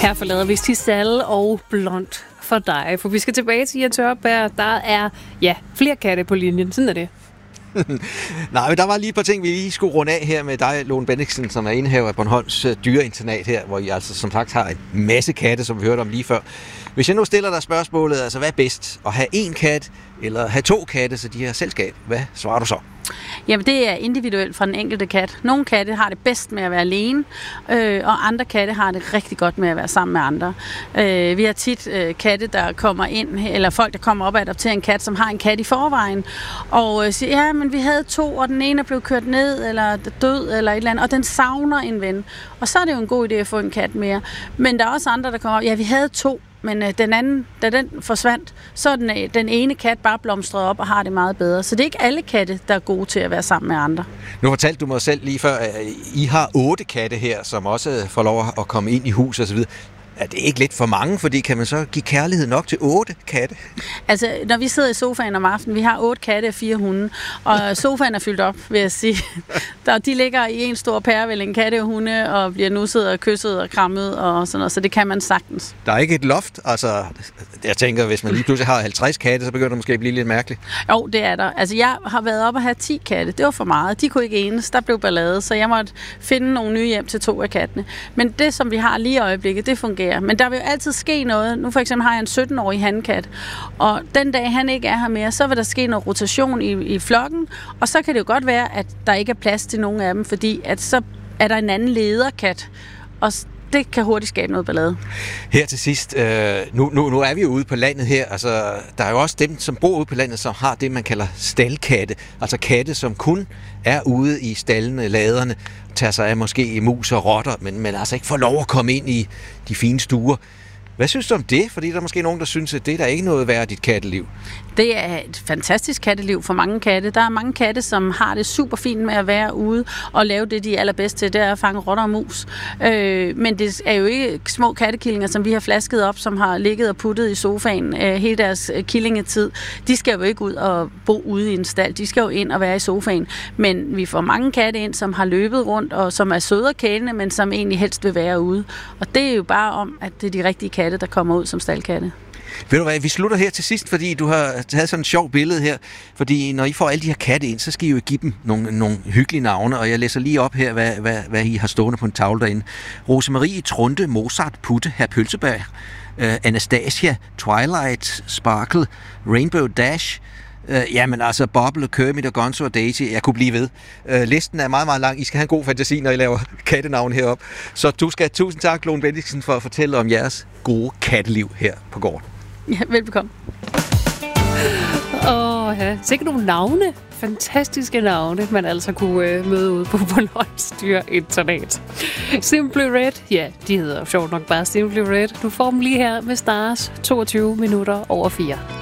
Her forlader vi Giselle og Blond for dig, for vi skal tilbage til Jens Ørberg. Der er, flere katte på linjen. Sådan er det. Nej, men der var lige et par ting, vi lige skulle runde af her med dig, Lone Bendiksen, som er indehaver af Bornholms dyreinternat her, hvor I altså som sagt har en masse katte, som vi hørte om lige før. Hvis jeg nu stiller dig spørgsmålet, altså hvad er bedst? At have én kat eller have 2 katte, så de har selskab? Hvad svarer du så? Jamen, det er individuelt fra den enkelte kat. Nogle katte har det bedst med at være alene, og andre katte har det rigtig godt med at være sammen med andre. Vi har tit katte, der kommer ind, eller folk, der kommer op og adopterer en kat, som har en kat i forvejen, og siger, ja, men vi havde 2, og den ene er blevet kørt ned, eller død, eller et eller andet, og den savner en ven. Og så er det jo en god idé at få en kat mere. Men der er også andre, der kommer op, ja, vi havde 2, men den anden, da den forsvandt, så er den ene kat bare blomstret op og har det meget bedre. Så det er ikke alle katte, der er gode til at være sammen med andre. Nu fortalte du mig selv lige før, at I har 8 katte her, som også får lov at komme ind i hus og så videre. Er det ikke lidt for mange, fordi kan man så give kærlighed nok til 8 katte? Altså, når vi sidder i sofaen om aftenen, vi har 8 katte og 4 hunde, og sofaen er fyldt op, vil jeg sige. De ligger i en stor pærevælling, katte og hunde, og bliver nusset og kysset og krammet og sådan noget, så det kan man sagtens. Der er ikke et loft? Altså, jeg tænker, hvis man lige pludselig har 50 katte, så begynder det måske at blive lidt mærkeligt. Jo, det er der. Altså, jeg har været op og have 10 katte. Det var for meget. De kunne ikke enes. Der blev ballade, så jeg måtte finde nogle nye hjem til 2 af kattene. Men det, som vi har lige i øjeblikket, det fungerer. Men der vil jo altid ske noget. Nu for eksempel har jeg en 17-årig hankat, og den dag han ikke er her mere, så vil der ske noget rotation i flokken, og så kan det jo godt være, at der ikke er plads til nogen af dem, fordi at så er der en anden lederkat, og det kan hurtigt skabe noget ballade. Her til sidst, nu er vi jo ude på landet her, altså der er jo også dem, som bor ude på landet, som har det, man kalder staldkatte, altså katte, som kun er ude i staldene, laderne, tager sig af måske mus og rotter, men altså ikke får lov at komme ind i de fine stuer. Hvad synes du om det? Fordi der er måske nogen, der synes, at det er der ikke noget værd af dit katteliv. Det er et fantastisk katteliv for mange katte. Der er mange katte, som har det super fint med at være ude og lave det, de er allerbedst til, det er at fange rotter og mus. Men det er jo ikke små kattekillinger, som vi har flasket op, som har ligget og puttet i sofaen hele deres killingetid. De skal jo ikke ud og bo ude i en stald. De skal jo ind og være i sofaen. Men vi får mange katte ind, som har løbet rundt, og som er søde og kælende, men som egentlig helst vil være ude. Og det er jo bare om, at det er de rigtige katte, der kommer ud som staldkatte. Ved du hvad, vi slutter her til sidst, fordi du har taget sådan et sjovt billede her. Fordi når I får alle de her katte ind, så skal I jo give dem nogle hyggelige navne, og jeg læser lige op her, hvad I har stående på en tavle derinde. Rosemarie, Trunte, Mozart, Putte, Herr Pølseberg, Anastasia, Twilight, Sparkle, Rainbow Dash, jamen altså Bobble, Kermit og Gonzo og Daisy, jeg kunne blive ved. Listen er meget, meget lang. I skal have en god fantasi, når I laver kattenavn herop. Så du skal tusind tak, Lone Bendiksen, for at fortælle om jeres gode katteliv her på gården. Ja, velbekomme. Sikkert nogle navne. Fantastiske navne, man altså kunne møde ude på Bornholms dyreinternat. Simply Red, ja, de hedder sjovt nok bare Simply Red. Du får dem lige her med Stars 22 minutter over 4.